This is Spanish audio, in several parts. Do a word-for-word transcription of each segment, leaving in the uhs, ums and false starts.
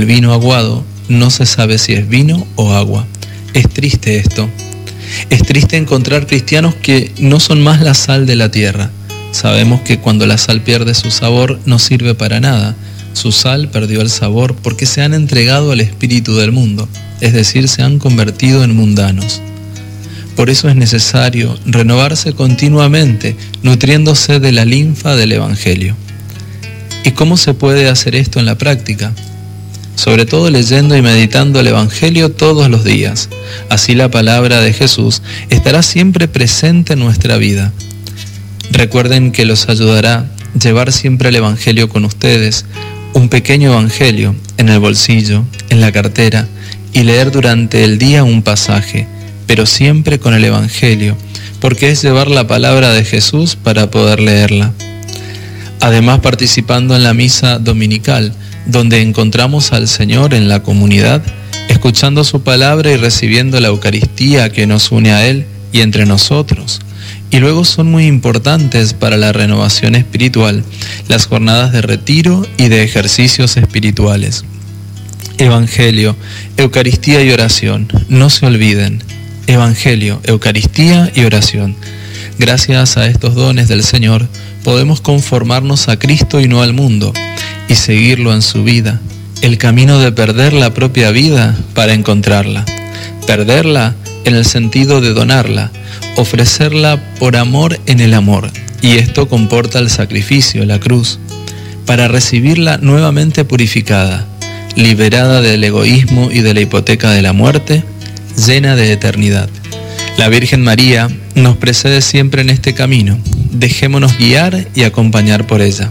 el vino aguado, no se sabe si es vino o agua. Es triste esto. Es triste encontrar cristianos que no son más la sal de la tierra. Sabemos que cuando la sal pierde su sabor no sirve para nada. Su sal perdió el sabor porque se han entregado al espíritu del mundo, es decir, se han convertido en mundanos. Por eso es necesario renovarse continuamente, nutriéndose de la linfa del Evangelio. ¿Y cómo se puede hacer esto en la práctica? Sobre todo leyendo y meditando el Evangelio todos los días. Así la palabra de Jesús estará siempre presente en nuestra vida. Recuerden que los ayudará llevar siempre el Evangelio con ustedes, un pequeño Evangelio en el bolsillo, en la cartera, y leer durante el día un pasaje, pero siempre con el Evangelio, porque es llevar la palabra de Jesús para poder leerla. Además, participando en la misa dominical, donde encontramos al Señor en la comunidad, escuchando su palabra y recibiendo la Eucaristía que nos une a Él y entre nosotros. Y luego son muy importantes para la renovación espiritual las jornadas de retiro y de ejercicios espirituales. Evangelio, Eucaristía y oración, no se olviden. Evangelio, Eucaristía y oración. Gracias a estos dones del Señor, podemos conformarnos a Cristo y no al mundo, y seguirlo en su vida, el camino de perder la propia vida para encontrarla. Perderla en el sentido de donarla, ofrecerla por amor en el amor, y esto comporta el sacrificio, la cruz, para recibirla nuevamente purificada, liberada del egoísmo y de la hipoteca de la muerte, llena de eternidad. La Virgen María nos precede siempre en este camino. Dejémonos guiar y acompañar por ella.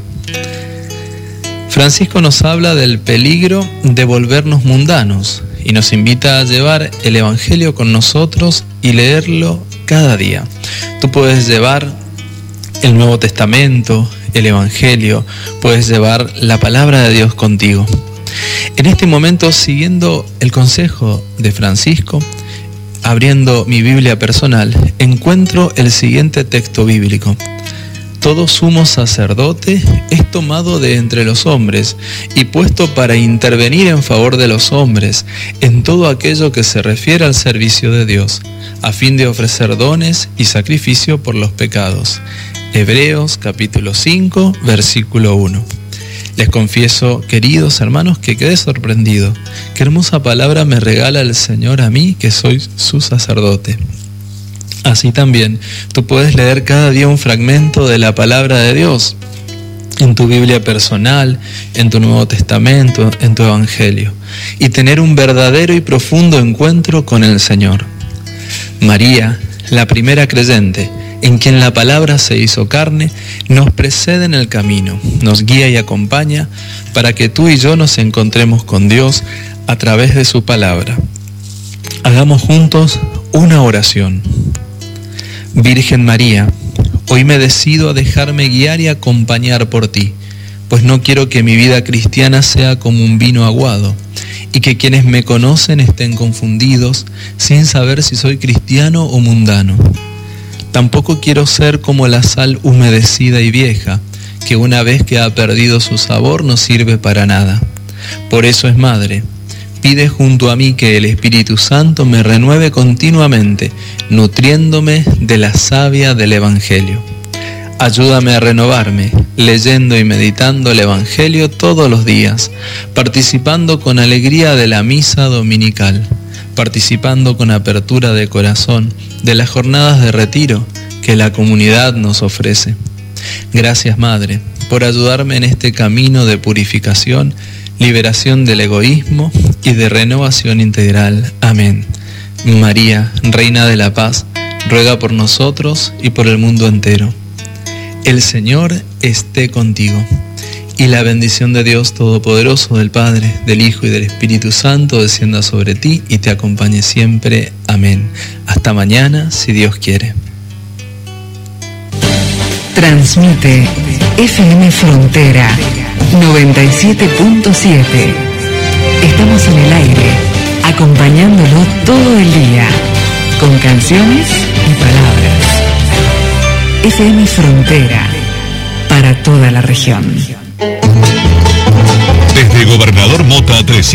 Francisco nos habla del peligro de volvernos mundanos y nos invita a llevar el Evangelio con nosotros y leerlo cada día. Tú puedes llevar el Nuevo Testamento, el Evangelio, puedes llevar la palabra de Dios contigo. En este momento, siguiendo el consejo de Francisco, abriendo mi Biblia personal, encuentro el siguiente texto bíblico. Todo sumo sacerdote es tomado de entre los hombres y puesto para intervenir en favor de los hombres en todo aquello que se refiere al servicio de Dios, a fin de ofrecer dones y sacrificio por los pecados. Hebreos capítulo cinco, versículo uno. Les confieso, queridos hermanos, que quedé sorprendido. Qué hermosa palabra me regala el Señor a mí, que soy su sacerdote. Así también, tú puedes leer cada día un fragmento de la palabra de Dios, en tu Biblia personal, en tu Nuevo Testamento, en tu Evangelio, y tener un verdadero y profundo encuentro con el Señor. María, la primera creyente, en quien la palabra se hizo carne, nos precede en el camino, nos guía y acompaña para que tú y yo nos encontremos con Dios a través de su palabra. Hagamos juntos una oración. Virgen María, hoy me decido a dejarme guiar y acompañar por ti, pues no quiero que mi vida cristiana sea como un vino aguado y que quienes me conocen estén confundidos sin saber si soy cristiano o mundano. Tampoco quiero ser como la sal humedecida y vieja, que una vez que ha perdido su sabor no sirve para nada. Por eso es madre. Pide junto a mí que el Espíritu Santo me renueve continuamente, nutriéndome de la savia del Evangelio. Ayúdame a renovarme, leyendo y meditando el Evangelio todos los días, participando con alegría de la misa dominical, participando con apertura de corazón de las jornadas de retiro que la comunidad nos ofrece. Gracias, Madre, por ayudarme en este camino de purificación, liberación del egoísmo y de renovación integral. Amén. María, Reina de la Paz, ruega por nosotros y por el mundo entero. El Señor esté contigo, y la bendición de Dios Todopoderoso, del Padre, del Hijo y del Espíritu Santo descienda sobre ti y te acompañe siempre. Amén. Hasta mañana, si Dios quiere. Transmite F M Frontera noventa y siete punto siete. Estamos en el aire, acompañándolo todo el día, con canciones y palabras. F M Frontera, para toda la región. Desde Gobernador Mota trescientos